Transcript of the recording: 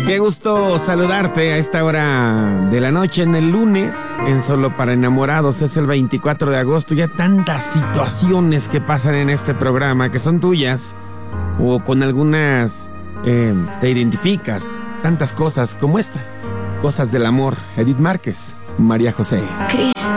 Qué gusto saludarte a esta hora de la noche en el lunes, en Solo para Enamorados. Es el 24 de agosto, ya tantas situaciones que pasan en este programa que son tuyas o con algunas te identificas, tantas cosas como esta, cosas del amor. Edith Márquez, María José.